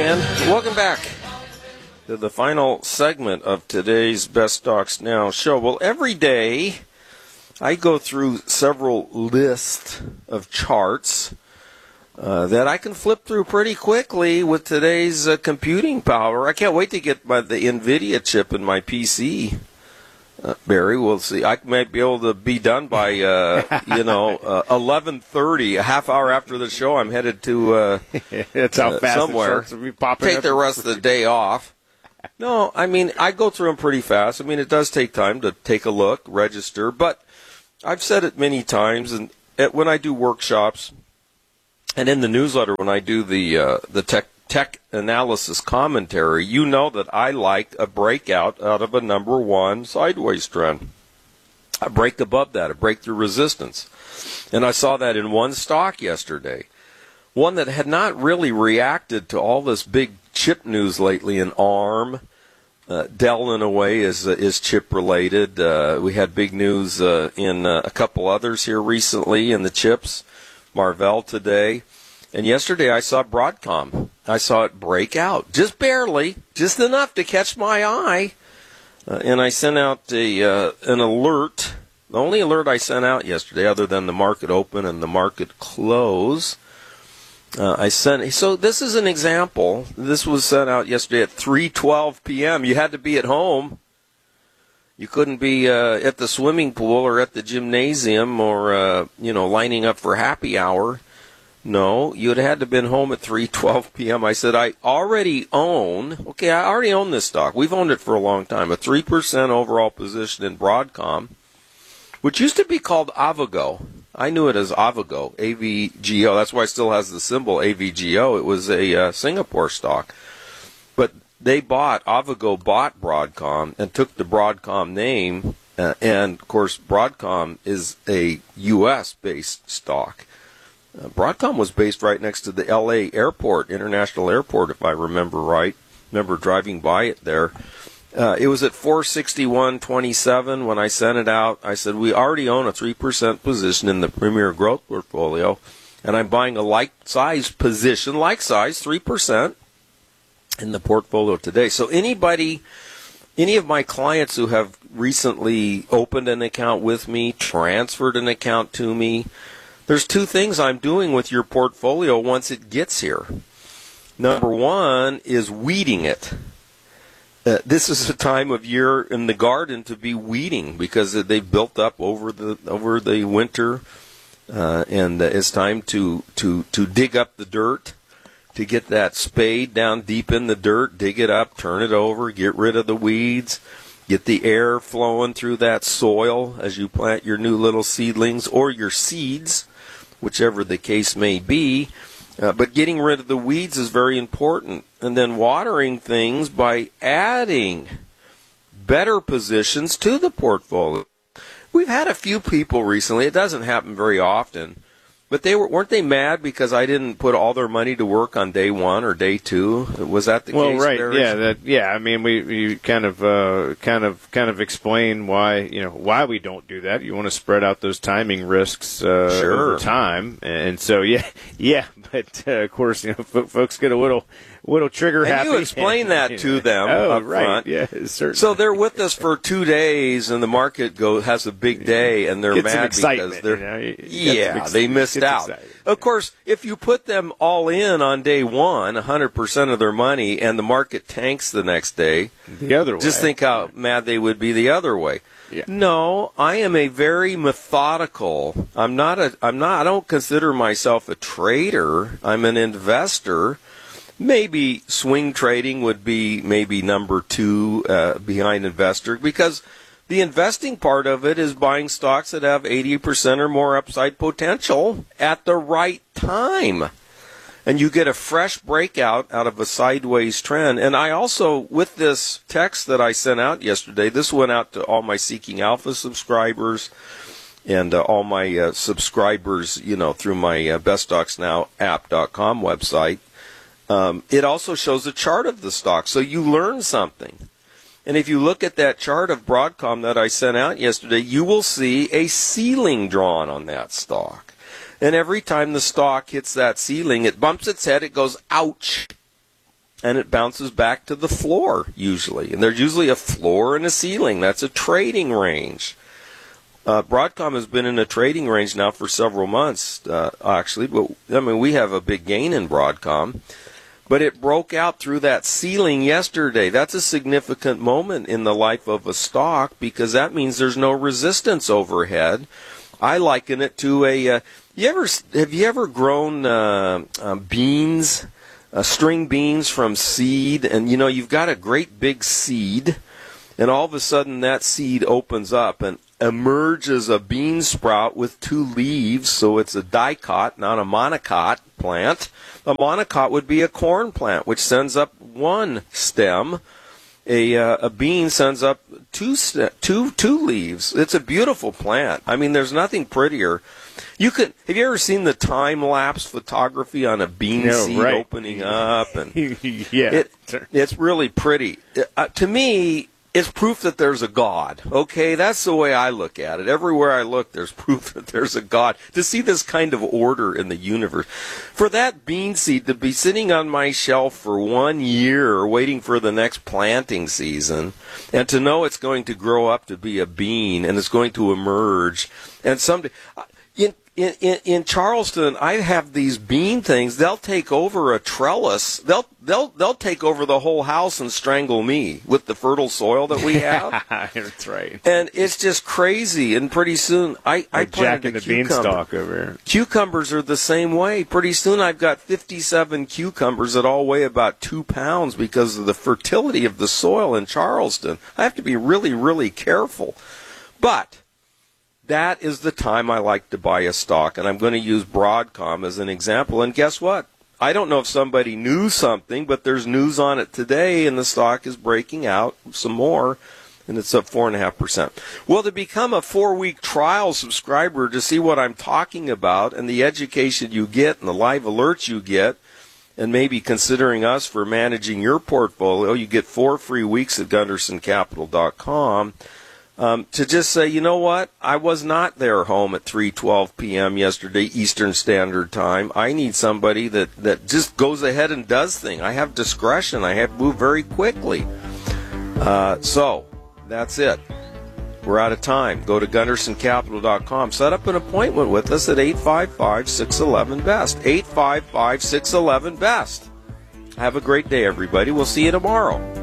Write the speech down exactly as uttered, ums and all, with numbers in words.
and welcome back to the final segment of today's Best Stocks Now show. Well, every day I go through several lists of charts uh, that I can flip through pretty quickly with today's uh, computing power. I can't wait to get my, the NVIDIA chip in my P C. Uh, Barry, we'll see. I might be able to be done by, uh, you know, uh, eleven thirty, a half hour after the show. I'm headed to uh, That's how uh, fast somewhere. The will be popping Take up. the rest of the day off. No, I mean, I go through them pretty fast. I mean, it does take time to take a look, register. But I've said it many times, and at, when I do workshops and in the newsletter when I do the uh, the tech tech analysis commentary, you know that I like a breakout out of a number one sideways trend. A break above that, a breakthrough resistance. And I saw that in one stock yesterday. One that had not really reacted to all this big chip news lately in ARM. Uh, Dell, in a way, is, uh, is chip-related. Uh, we had big news uh, in uh, a couple others here recently in the chips. Marvell today. And yesterday I saw Broadcom. I saw it break out, just barely, just enough to catch my eye. Uh, and I sent out a uh, an alert, the only alert I sent out yesterday, other than the market open and the market close. Uh, I sent. So this is an example. This was sent out yesterday at three twelve p.m. You had to be at home. You couldn't be uh, at the swimming pool or at the gymnasium or uh, you know lining up for happy hour. No, you'd had to have been home at three twelve p.m. I said, I already own, okay, I already own this stock. We've owned it for a long time, a three percent overall position in Broadcom, which used to be called Avago. I knew it as Avago, A V G O. That's why it still has the symbol A V G O. It was a uh, Singapore stock. But they bought, Avago bought Broadcom and took the Broadcom name, uh, and, of course, Broadcom is a U S-based stock. Uh, Broadcom was based right next to the L A airport, International Airport, if I remember right. Remember driving by it there. Uh, it was at four sixty-one twenty-seven when I sent it out. I said, we already own a three percent position in the Premier Growth portfolio, and I'm buying a like-size position, like-size, three percent in the portfolio today. So anybody, any of my clients who have recently opened an account with me, transferred an account to me, there's two things I'm doing with your portfolio once it gets here. Number one is weeding it. Uh, this is a time of year in the garden to be weeding because they've built up over the over the winter, uh, and it's time to, to, to dig up the dirt, to get that spade down deep in the dirt, dig it up, turn it over, get rid of the weeds. Get the air flowing through that soil as you plant your new little seedlings or your seeds, whichever the case may be. Uh, but getting rid of the weeds is very important. And then watering things by adding better positions to the portfolio. We've had a few people recently, it doesn't happen very often, but they were, weren't they mad because I didn't put all their money to work on day one or day two? Was that the well, case? Well, right, Barry? yeah, that, yeah. I mean, we, we kind of, uh, kind of, kind of explain why, you know, why we don't do that. You want to spread out those timing risks uh, sure. over time, and so yeah, yeah. But uh, of course, you know, f- folks get a little, little trigger and happy. You explain that you to know. them oh, up right. front. Yeah, certainly. So they're with us for two days, and the market go has a big day, and they're Get mad because they're you know? you, yeah ex- they missed out. Excited. Of course, if you put them all in on day one, one hundred percent of their money, and the market tanks the next day, the other way. Just think how mad they would be the other way. Yeah. No, I am a very methodical. I'm not a. I'm not. I don't consider myself a trader. I'm an investor. Maybe swing trading would be maybe number two uh, behind investor, because the investing part of it is buying stocks that have eighty percent or more upside potential at the right time. And you get a fresh breakout out of a sideways trend. And I also, with this text that I sent out yesterday, this went out to all my Seeking Alpha subscribers and uh, all my uh, subscribers, you know, through my uh, best stocks now app dot com website. Um, it also shows a chart of the stock, so you learn something. And if you look at that chart of Broadcom that I sent out yesterday, you will see a ceiling drawn on that stock. And every time the stock hits that ceiling, it bumps its head, it goes, ouch. and it bounces back to the floor usually. And there's usually a floor and a ceiling. That's a trading range. Uh, Broadcom has been in a trading range now for several months, uh, actually. But I mean, we have a big gain in Broadcom. But it broke out through that ceiling yesterday. That's a significant moment in the life of a stock because that means there's no resistance overhead. I liken it to a. Uh, you ever have you ever grown uh, uh, beans, uh, string beans from seed, and you know you've got a great big seed, and all of a sudden that seed opens up and emerges a bean sprout with two leaves, so it's a dicot, not a monocot plant. A monocot would be a corn plant, which sends up one stem. A uh, a bean sends up two, st- two two leaves. It's a beautiful plant. I mean, there's nothing prettier. You could have you ever seen the time lapse photography on a bean no, seed right. opening up? And yeah, it, it's really pretty. Uh, to me, it's proof that there's a God. Okay, that's the way I look at it. Everywhere I look, there's proof that there's a God. To see this kind of order in the universe, for that bean seed to be sitting on my shelf for one year, waiting for the next planting season, and to know it's going to grow up to be a bean and it's going to emerge, and someday. In, in, in, in Charleston, I have these bean things. They'll take over a trellis. They'll they'll they'll take over the whole house and strangle me with the fertile soil that we have. That's right. And it's just crazy. And pretty soon, I I like planted Jack a and the Beanstalk over here. Cucumbers are the same way. Pretty soon, I've got fifty-seven cucumbers that all weigh about two pounds because of the fertility of the soil in Charleston. I have to be really really careful, but. That is the time I like to buy a stock, and I'm going to use Broadcom as an example. And guess what? I don't know if somebody knew something, but there's news on it today, and the stock is breaking out some more, and it's up four point five percent. Well, to become a four-week trial subscriber to see what I'm talking about and the education you get and the live alerts you get, and maybe considering us for managing your portfolio, you get four free weeks at gunderson capital dot com. Um, to just say, you know what, I was not there home at three twelve p.m. yesterday, Eastern Standard Time. I need somebody that, that just goes ahead and does things. I have discretion. I have to move very quickly. Uh, so, that's it. We're out of time. Go to gunderson capital dot com. Set up an appointment with us at eight five five, six one one, B E S T. eight five five, six one one, B E S T. Have a great day, everybody. We'll see you tomorrow.